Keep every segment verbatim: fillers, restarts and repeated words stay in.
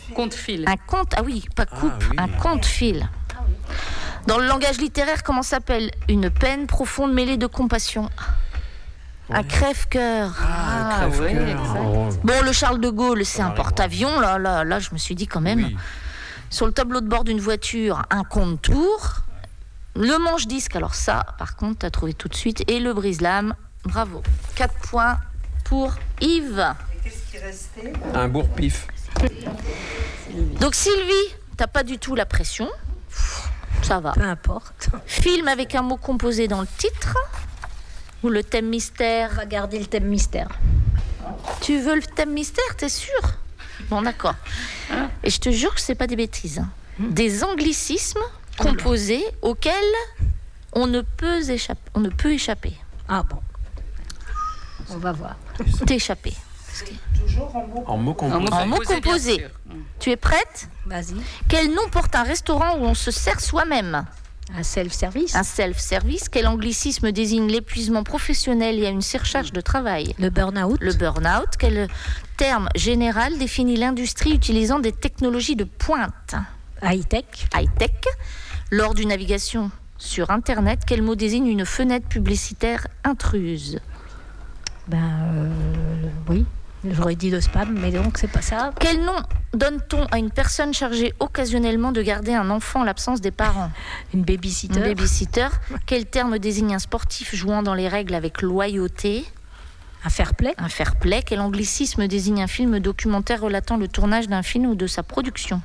Compte-fil. Un compte, ah oui, pas coupe, Ah oui. un compte-fil. Dans le langage littéraire, comment s'appelle une peine profonde mêlée de compassion? Un crève-cœur. Ah, Ah, crève-cœur. ouais, exact. Oh. Bon, le Charles de Gaulle, c'est un Marie. porte-avions. Là, là, là, je me suis dit quand même. Oui. Sur le tableau de bord d'une voiture, un compte-tour. Le manche-disque, alors ça, par contre, t'as trouvé tout de suite. Et le brise-lame, bravo. Quatre points pour Yves. Qu'est-ce qui restait? Un bourre-pif. Donc Sylvie, t'as pas du tout la pression. Ça va. Peu importe. Film avec un mot composé dans le titre. Ou le thème mystère. On va garder le thème mystère. Tu veux le thème mystère, t'es sûr? Bon, d'accord. Et je te jure que c'est pas des bêtises. hein. Des anglicismes composés auxquels on ne peut échapper. On ne peut échapper. Ah bon. On va voir. T'échapper. Toujours en mots. En mots En mots composés. En mots composés, bien composés. sûr. Tu es prête? Vas-y. Quel nom porte un restaurant où on se sert soi-même? Un self-service. Un self-service. Quel anglicisme désigne l'épuisement professionnel et à une surcharge de travail? Le burn-out. Le burn-out. Quel terme général définit l'industrie utilisant des technologies de pointe? High-tech. High-tech. Lors d'une navigation sur Internet, quel mot désigne une fenêtre publicitaire intruse? Ben euh, oui. J'aurais dit le spam, mais donc c'est pas ça. Quel nom donne-t-on à une personne chargée occasionnellement de garder un enfant en l'absence des parents? Une Un babysitter. babysitter. Quel terme désigne un sportif jouant dans les règles avec loyauté? Un fair play. Un fair play. Quel anglicisme désigne un film documentaire relatant le tournage d'un film ou de sa production?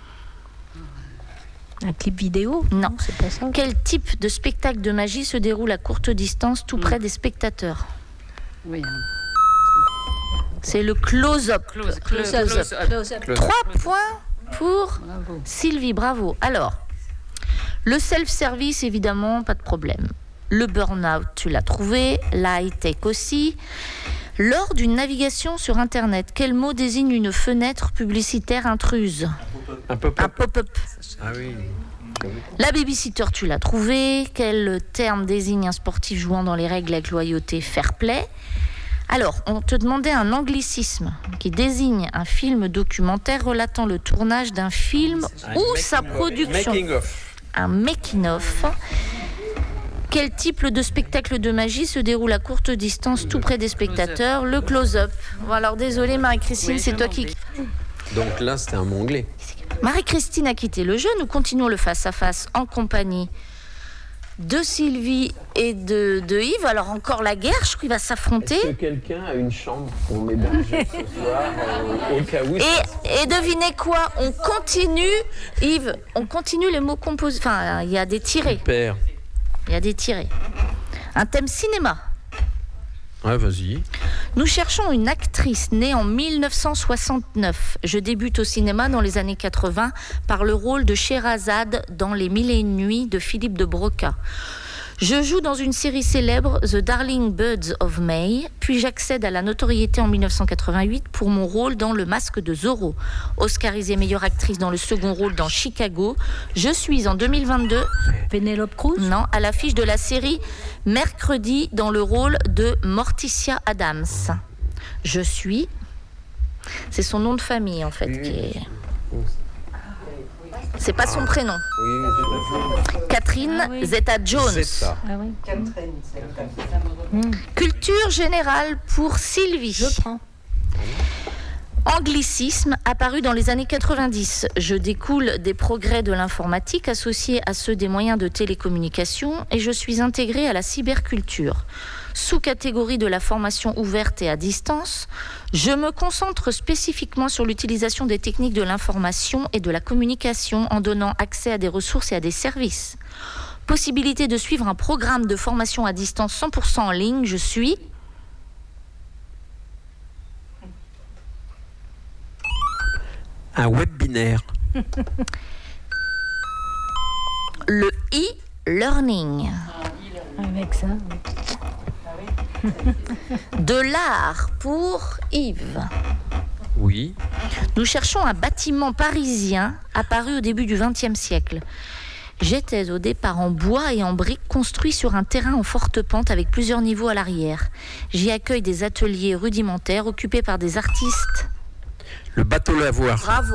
Un clip vidéo. Non. C'est pas ça. Quel type de spectacle de magie se déroule à courte distance tout près des spectateurs? Oui. hein. C'est le close-up. Close, close, Close-up. close-up. Close-up. Close. Trois points pour Bravo. Sylvie, bravo. Alors, le self-service, évidemment, pas de problème. Le burn-out, tu l'as trouvé. La high-tech aussi. Lors d'une navigation sur Internet, quel mot désigne une fenêtre publicitaire intruse? Un Un pop-up. pop-up. Ah oui. La babysitter, tu l'as trouvé. Quel terme désigne un sportif jouant dans les règles avec loyauté? Fair play. Alors, on te demandait un anglicisme qui désigne un film documentaire relatant le tournage d'un film ou sa production. Making of. Un making-of. Quel type de spectacle de magie se déroule à courte distance tout près des spectateurs? Le close-up. Bon, alors, désolée Marie-Christine, Oui, c'est je toi m'en qui... vais. Donc là, c'était un mot anglais. Marie-Christine a quitté le jeu. Nous continuons le face-à-face en compagnie de Sylvie et de, de Yves. Alors encore la guerre, je crois qu'il va s'affronter. Est-ce que quelqu'un a une chambre pour m'héberger ce soir euh, au cas où? Et, et devinez quoi? On continue, Yves, on continue les mots composés. Enfin, il y a des tirés. Super. Il y a des tirés. Un thème cinéma. Ouais, vas-y. Nous cherchons une actrice née en mille neuf cent soixante-neuf. Je débute au cinéma dans les années quatre-vingts par le rôle de Sherazade dans Les Mille et une nuits de Philippe de Broca. Je joue dans une série célèbre, The Darling Birds of May, puis j'accède à la notoriété en mille neuf cent quatre-vingt-huit pour mon rôle dans Le Masque de Zorro. Oscarisée meilleure actrice dans le second rôle dans Chicago, je suis en deux mille vingt-deux, Penelope Cruz. non, à l'affiche de la série Mercredi dans le rôle de Morticia Adams. Je suis... C'est son nom de famille en fait qui est... C'est pas son prénom. Oui, mais c'est pas Catherine Ah oui. Zeta-Jones. C'est ça. Ah oui. Catherine, c'est le cas. Culture générale pour Sylvie. Je prends. Anglicisme apparu dans les années quatre-vingt-dix. Je découle des progrès de l'informatique associés à ceux des moyens de télécommunication et je suis intégrée à la cyberculture. Sous-catégorie de la formation ouverte et à distance, je me concentre spécifiquement sur l'utilisation des techniques de l'information et de la communication en donnant accès à des ressources et à des services. Possibilité de suivre un programme de formation à distance cent pour cent en ligne, je suis... Un web binaire. Le e-learning. Avec ça. De l'art pour Yves. Oui. Nous cherchons un bâtiment parisien apparu au début du vingtième siècle. J'étais au départ en bois et en briques construit sur un terrain en forte pente avec plusieurs niveaux à l'arrière. J'y accueille des ateliers rudimentaires occupés par des artistes. Le bateau lavoir. Bravo.